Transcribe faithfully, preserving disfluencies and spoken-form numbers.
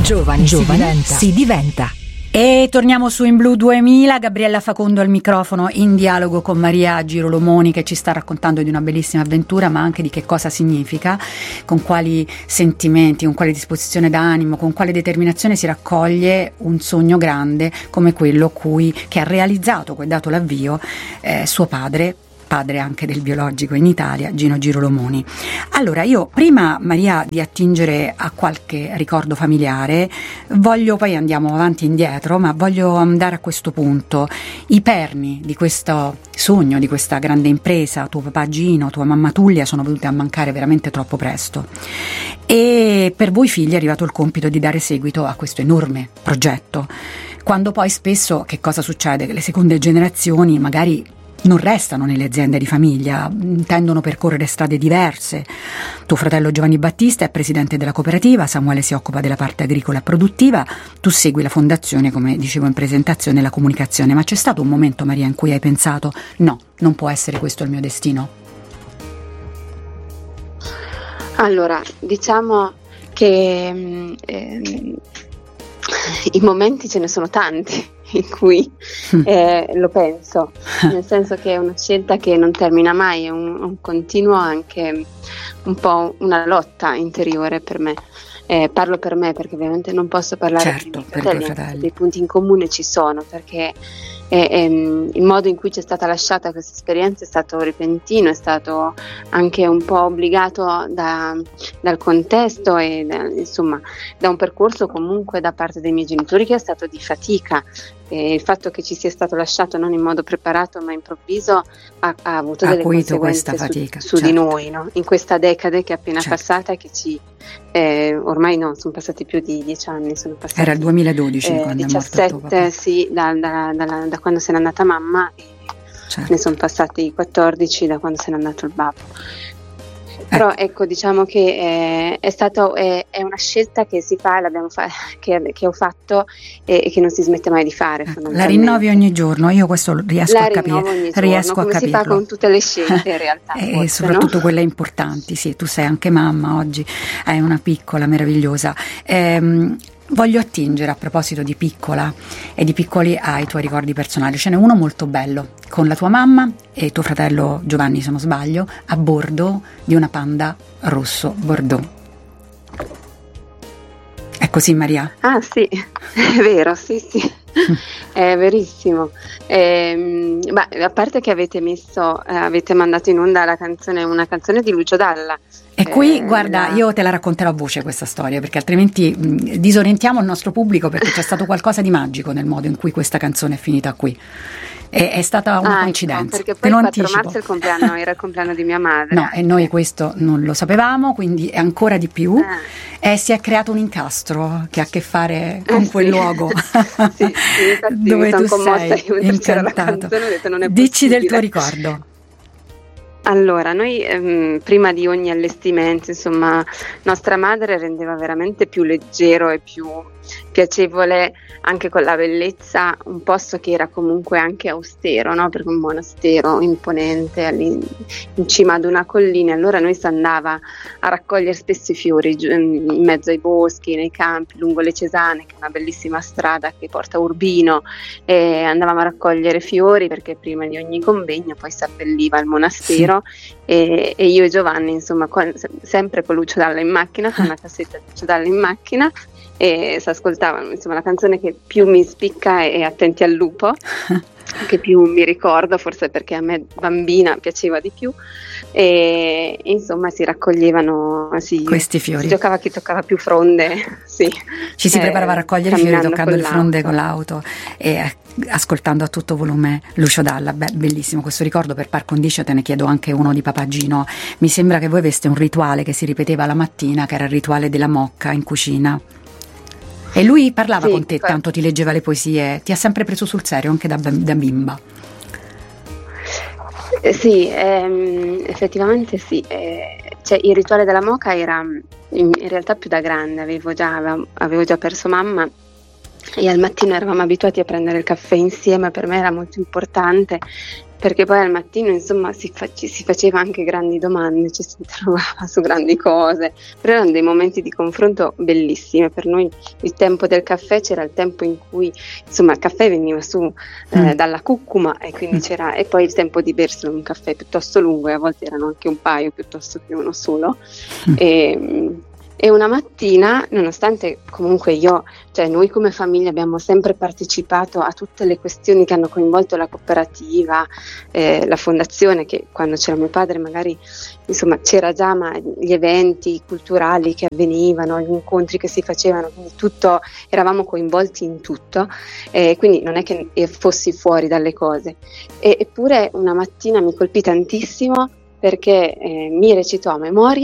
Giovani, Giovani si diventa. E torniamo su In Blu duemila, Gabriella Facondo al microfono in dialogo con Maria Girolomoni, che ci sta raccontando di una bellissima avventura, ma anche di che cosa significa, con quali sentimenti, con quale disposizione d'animo, con quale determinazione si raccoglie un sogno grande come quello cui, che ha realizzato, che ha dato l'avvio eh, suo padre, padre anche del biologico in Italia, Gino Girolomoni. Allora, io prima, Maria, di attingere a qualche ricordo familiare, voglio, poi andiamo avanti e indietro, ma voglio andare a questo punto. I perni di questo sogno, di questa grande impresa, tuo papà Gino, tua mamma Tullia, sono venuti a mancare veramente troppo presto. E per voi figli è arrivato il compito di dare seguito a questo enorme progetto. Quando poi spesso, che cosa succede? Che le seconde generazioni magari non restano nelle aziende di famiglia, intendono percorrere strade diverse. Tuo fratello Giovanni Battista è presidente della cooperativa, Samuele si occupa della parte agricola e produttiva, tu segui la fondazione, come dicevo in presentazione, la comunicazione. Ma c'è stato un momento, Maria, in cui hai pensato no, non può essere questo il mio destino? Allora, diciamo che eh, i momenti ce ne sono tanti in cui eh, lo penso, nel senso che è una scelta che non termina mai, è un, un continuo, anche un po' una lotta interiore per me. Eh, parlo per me perché ovviamente non posso parlare certo, per i miei fratelli, dei punti in comune ci sono, perché eh, ehm, il modo in cui ci è stata lasciata questa esperienza è stato repentino, è stato anche un po' obbligato da, dal contesto e da, insomma da un percorso comunque da parte dei miei genitori che è stato di fatica. Eh, il fatto che ci sia stato lasciato non in modo preparato ma improvviso ha, ha avuto delle conseguenze fatica, su, su certo. di noi, no? In questa decade che è appena certo. passata, che ci eh, ormai no, sono passati più di dieci anni, sono passati, era il duemiladodici eh, quando diciassette, è morto tuo papà. Sì, da, da, da, da quando se n'è andata mamma, e certo. ne sono passati quattordici da quando se n'è andato il babbo. Però ecco, diciamo che è, è stato è, è una scelta che si fa, l'abbiamo fa, che, che ho fatto e, e che non si smette mai di fare. Ecco, la rinnovi ogni giorno, io questo riesco la a capire, ogni giorno, riesco come a capirlo. Si fa con tutte le scelte in realtà. E forse, soprattutto no? quelle importanti, sì, tu sei anche mamma oggi, hai una piccola meravigliosa. Ehm, Voglio attingere, a proposito di piccola e di piccoli, ai tuoi ricordi personali. Ce n'è uno molto bello, con la tua mamma e tuo fratello Giovanni, se non sbaglio, a bordo di una Panda rosso Bordeaux. È così, Maria? Ah sì, è vero, sì sì. È verissimo. Eh, beh, a parte che avete messo, eh, avete mandato in onda la canzone, una canzone di Lucio Dalla. E qui, eh, guarda, la... io te la racconterò a voce questa storia, perché altrimenti mh, disorientiamo il nostro pubblico, perché c'è stato qualcosa di magico nel modo in cui questa canzone è finita qui. È, è stata una ah, coincidenza. Ecco, perché te poi lo il quattro anticipo. marzo è il compleanno, era il compleanno di mia madre. No, e noi questo non lo sapevamo, quindi è ancora di più. Eh. E si è creato un incastro che ha a che fare con eh, quel sì. luogo sì, sì, dove tu commossa, sei incantato. Canzone, ho detto, non è Dici possibile. del tuo ricordo. Allora, noi ehm, prima di ogni allestimento, insomma, nostra madre rendeva veramente più leggero e più piacevole, anche con la bellezza, un posto che era comunque anche austero, no? Perché un monastero imponente in cima ad una collina. Allora noi si andava a raccogliere spesso i fiori in mezzo ai boschi, nei campi, lungo le Cesane, che è una bellissima strada che porta a Urbino, e andavamo a raccogliere fiori perché prima di ogni convegno poi si abbelliva il monastero. Sì. E, e io e Giovanni, insomma, con, sempre con Lucio Dalla in macchina, con una cassetta di Lucio Dalla in macchina, e si ascoltavano, insomma, la canzone che più mi spicca è Attenti al lupo, che più mi ricordo, forse perché a me bambina piaceva di più, e insomma si raccoglievano si, questi fiori, si giocava chi toccava più fronde, sì. Ci si eh, preparava a raccogliere i fiori toccando le fronde con l'auto e ascoltando a tutto volume Lucio Dalla. Beh, bellissimo questo ricordo. Per par condicio te ne chiedo anche uno di papà Gino. Mi sembra che voi aveste un rituale che si ripeteva la mattina, che era il rituale della mocca in cucina. E lui parlava sì, con te, tanto ti leggeva le poesie, ti ha sempre preso sul serio anche da, da bimba. Eh, sì, ehm, effettivamente sì. Eh, cioè, il rituale della moca era in, in realtà più da grande, avevo già, avevo già perso mamma e al mattino eravamo abituati a prendere il caffè insieme, per me era molto importante perché poi al mattino insomma si, fa- ci si faceva anche grandi domande, ci si trovava su grandi cose, però erano dei momenti di confronto bellissimi. Per noi il tempo del caffè c'era il tempo in cui insomma il caffè veniva su eh, mm. dalla cuccuma, e quindi mm. c'era, e poi il tempo di berselo un caffè piuttosto lungo, e a volte erano anche un paio piuttosto che uno solo. mm. e, E una mattina, nonostante comunque io, cioè noi come famiglia abbiamo sempre partecipato a tutte le questioni che hanno coinvolto la cooperativa, eh, la fondazione, che quando c'era mio padre magari insomma c'era già, ma gli eventi culturali che avvenivano, gli incontri che si facevano, quindi tutto, eravamo coinvolti in tutto, eh, quindi non è che fossi fuori dalle cose. E, eppure una mattina mi colpì tantissimo perché eh, mi recitò a memoria